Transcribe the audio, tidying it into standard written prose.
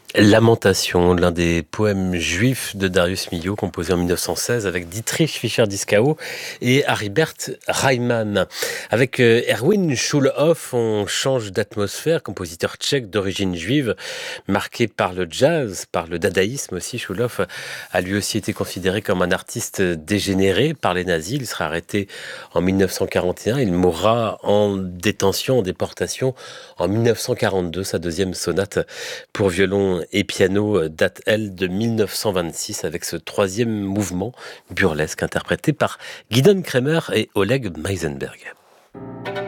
Lamentation, l'un des poèmes juifs de Darius Milhaud, composé en 1916 avec Dietrich Fischer-Dieskau et Heribert Reimann. Avec Erwin Schulhoff, on change d'atmosphère, compositeur tchèque d'origine juive, marqué par le jazz, par le dadaïsme aussi. Schulhoff a lui aussi été considéré comme un artiste dégénéré par les nazis. Il sera arrêté en 1941. Il mourra en détention, en déportation en 1942. Sa deuxième sonate pour violon et piano date, elle, de 1926 avec ce troisième mouvement burlesque interprété par Gidon Kremer et Oleg Meisenberg.